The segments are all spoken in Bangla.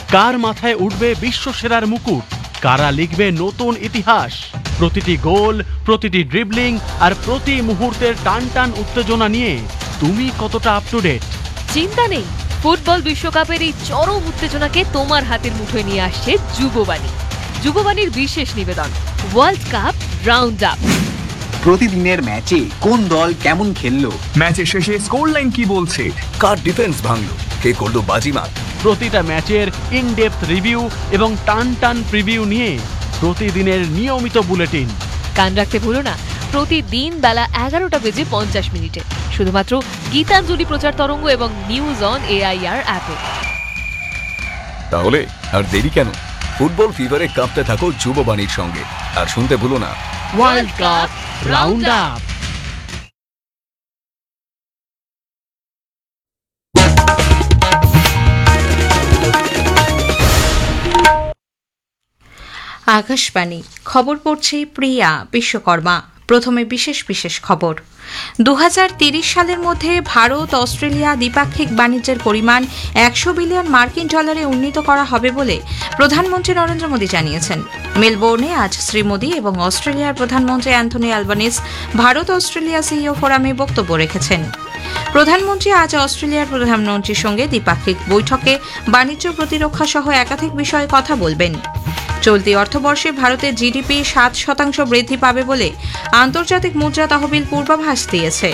কার মাথায় উঠবে বিশ্বসেরার মুকুট, কারা লিখবে নতুন ইতিহাস। প্রতিটি গোল, প্রতিটি ড্রিবলিং আর প্রতি মুহূর্তের টান টান উত্তেজনা নিয়ে তুমি কতটা আপ টু ডেট? চিন্তা নেই, ফুটবল বিশ্বকাপের এই চরম উত্তেজনাকে তোমার হাতের মুঠোয় নিয়ে আসছে যুববাণী। যুববাণীর বিশেষ নিবেদন ওয়ার্ল্ড কাপ রাউন্ড আপ। প্রতিদিনের ম্যাচে কোন দল কেমন খেললো, ম্যাচের শেষে স্কোর লাইন কি বলছে, কার ডিফেন্স ভাঙলো, কে করলো বাজিমাত। প্রতিটা ম্যাচের ইনডেপথ রিভিউ এবং টান টান প্রিভিউ নিয়ে প্রতিদিনের নিয়মিত বুলেটিন। কান রাখতে ভুলো না, প্রতিদিন বেলা 11:50 শুধুমাত্র গীতাঞ্জলি প্রচার তরঙ্গ এবং নিউজ অন AIR অ্যাপে। তাহলে আর দেরি কেন, ফুটবল ফিভারে কাঁপতে থাকো যুববাণীর সঙ্গে। আর শুনতে ভুলো না world cup round up. Akashvani খবর পড়ছে প্রিয়া বিশ্বকর্মা। প্রথমে বিশেষ খবর। 2030 সালের মধ্যে ভারত অস্ট্রেলিয়া দ্বিপাক্ষিক বাণিজ্যের পরিমাণ 100 বিলিয়ন মার্কিন ডলারে উন্নীত করা হবে বলে প্রধানমন্ত্রী নরেন্দ্র মোদী জানিয়েছেন। মেলবোর্নে আজ শ্রী মোদী এবং অস্ট্রেলিয়ার প্রধানমন্ত্রী Anthony Albanese Bharat Australia CEO ফোরামে বক্তব্য রেখেছেন। প্রধানমন্ত্রী আজ অস্ট্রেলিয়ার প্রধানমন্ত্রীর সঙ্গে দ্বিপাক্ষিক বৈঠকে বাণিজ্য, প্রতিরক্ষা সহ একাধিক বিষয়ে কথা বলবেন। চলতি অর্থবর্ষে ভারতের জিডিপি 7% বৃদ্ধি পাবে বলে আন্তর্জাতিক মুদ্রা তহবিল পূর্বাভাস দিয়েছে।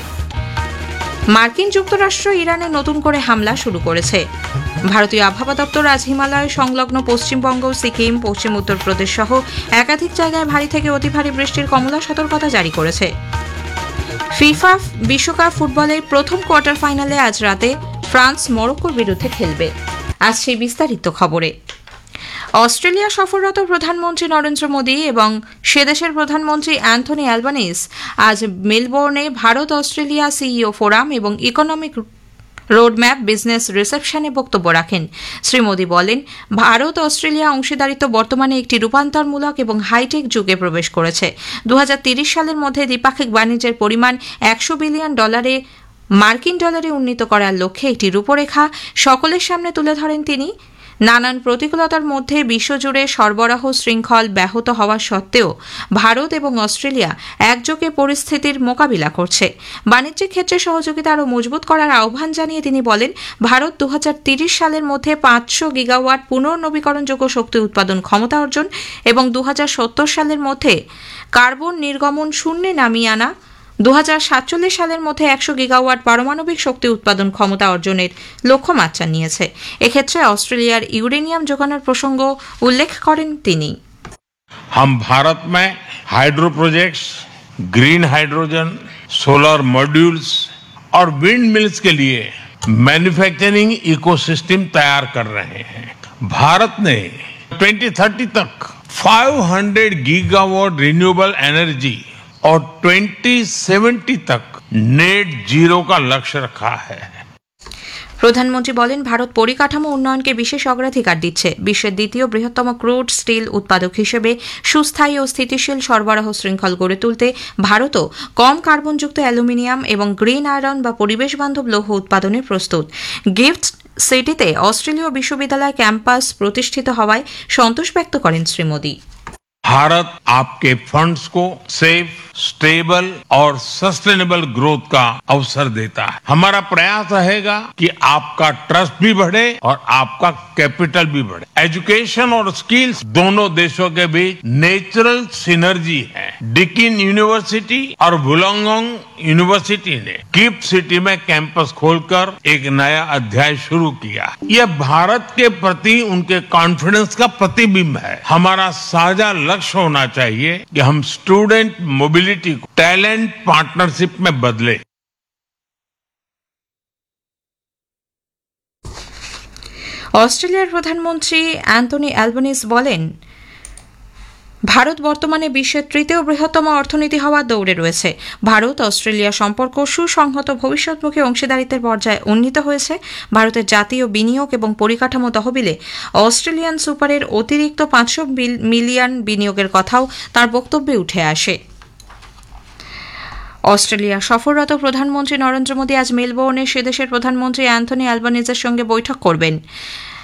মার্কিন যুক্তরাষ্ট্র ইরানে নতুন করে হামলা শুরু করেছে। ভারতীয় আবহাওয়া দপ্তর আজ হিমালয় সংলগ্ন পশ্চিমবঙ্গ, সিকিম, পশ্চিম উত্তরপ্রদেশ সহ একাধিক জায়গায় ভারী থেকে অতি ভারী বৃষ্টির কমলা সতর্কতা জারি করেছে। ফিফা বিশ্বকাপ ফুটবলের প্রথম কোয়ার্টার ফাইনালে আজ রাতে ফ্রান্স মরক্কোর বিরুদ্ধে খেলবে। আজ সেই বিস্তারিত খবরে। অস্ট্রেলিয়া সফররত প্রধানমন্ত্রী নরেন্দ্র মোদী এবং সেদেশের প্রধানমন্ত্রী অ্যান্থনি অ্যালবানিজ আজ মেলবোর্নে ভারত অস্ট্রেলিয়া সিইও ফোরাম এবং ইকোনমিক রোডম্যাপ বিজনেস রিসেপশনে বক্তব্য রাখেন। শ্রী মোদী বলেন, ভারত অস্ট্রেলিয়া অংশীদারিত্ব বর্তমানে একটি রূপান্তরমূলক এবং হাইটেক যুগে প্রবেশ করেছে। 2030 সালের মধ্যে দ্বিপাক্ষিক বাণিজ্যের পরিমাণ 100 বিলিয়ন মার্কিন ডলারে উন্নীত করার লক্ষ্যে একটি রূপরেখা সকলের সামনে তুলে ধরেন তিনি। নানান প্রতিকূলতার মধ্যে বিশ্বজুড়ে সরবরাহ শৃঙ্খল ব্যাহত হওয়া সত্ত্বেও ভারত এবং অস্ট্রেলিয়া একযোগে পরিস্থিতির মোকাবিলা করছে। বাণিজ্যিক ক্ষেত্রে সহযোগিতা আরও মজবুত করার আহ্বান জানিয়ে তিনি বলেন, ভারত 2030 সালের মধ্যে 500 গিগাওয়াট পুনর্নবীকরণযোগ্য শক্তি উৎপাদন ক্ষমতা অর্জন এবং 2070 সালের মধ্যে কার্বন নির্গমন শূন্যে নামিয়ে আনা, 2047 সালের মধ্যে 100 গিগাওয়াট পারমাণবিক শক্তি উৎপাদন ক্ষমতা অর্জনের লক্ষ্যমাত্রা নিয়েছে। এক্ষেত্রে অস্ট্রেলিয়ার ইউরেনিয়াম যোগানোর প্রসঙ্গ উল্লেখ করেন তিনি। हम भारत में hydro projects, green hydrogen, solar modules और विंड मिल्स के लिए मैन्युफैक्चरिंग इकोसिस्टम तैयार कर रहे हैं। भारत ने 2030 तक 500 गीगावाट रिन्यूएबल एनर्जी और 2070 तक नेट जीरो का लक्ष्य रखा है। প্রধানমন্ত্রী বলেন, ভারত পরিকাঠামো উন্নয়নকে বিশেষ অগ্রাধিকার দিচ্ছে। বিশ্বের দ্বিতীয় বৃহত্তম ক্রুড স্টিল উৎপাদক হিসেবে সুস্থায়ী ও স্থিতিশীল সরবরাহ শৃঙ্খল গড়ে তুলতে ভারতও কম কার্বনযুক্ত অ্যালুমিনিয়াম এবং গ্রিন আয়রন বা পরিবেশ বান্ধব লৌহ উৎপাদনে প্রস্তুত। গিফট সিটিতে অস্ট্রেলীয় বিশ্ববিদ্যালয় ক্যাম্পাস প্রতিষ্ঠিত হওয়ায় সন্তোষ ব্যক্ত করেন শ্রী মোদী। भारत आपके फंड्स को सेफ, स्टेबल और सस्टेनेबल ग्रोथ का अवसर देता है। हमारा प्रयास रहेगा कि आपका ट्रस्ट भी बढ़े और आपका कैपिटल भी बढ़े। एजुकेशन और स्किल्स दोनों देशों के बीच नेचुरल सिनर्जी है। डिकिन यूनिवर्सिटी और वुलंगडोंग यूनिवर्सिटी ने गिफ्ट सिटी में कैंपस खोलकर एक नया अध्याय शुरू किया। यह भारत के प्रति उनके कॉन्फिडेंस का प्रतिबिंब है। हमारा साझा लक्ष्य होना चाहिए कि हम स्टूडेंट मोबिलिटी को टैलेंट पार्टनरशिप में बदले। অস্ট্রেলিয়ার প্রধানমন্ত্রী অ্যান্থনি অ্যালবানিজ বলেন, ভারত বর্তমানে বিশ্বের তৃতীয় বৃহত্তম অর্থনীতি হওয়ার দৌড়ে রয়েছে। ভারত অস্ট্রেলিয়া সম্পর্ক সুসংহত ভবিষ্যৎমুখী অংশীদারিত্বের পর্যায়ে উন্নীত হয়েছে। ভারতের জাতীয় বিনিয়োগ এবং পরিকাঠামো তহবিলে অস্ট্রেলিয়ান সুপারের অতিরিক্ত 500 মিলিয়ন বিনিয়োগের কথাও তার বক্তব্যে উঠে আসে। অস্ট্রেলিয়া সফররত প্রধানমন্ত্রী নরেন্দ্র মোদী আজ মেলবোর্নে সেদেশের প্রধানমন্ত্রী অ্যান্থনি অ্যালবানিজের সঙ্গে বৈঠক করবেন।